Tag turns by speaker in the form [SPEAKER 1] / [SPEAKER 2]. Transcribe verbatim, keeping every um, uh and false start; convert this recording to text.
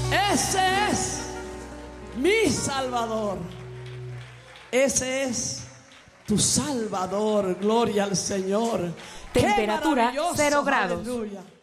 [SPEAKER 1] Ese es mi Salvador. Ese es tu Salvador. Gloria al Señor.
[SPEAKER 2] Temperatura cero grados.
[SPEAKER 1] Aleluya.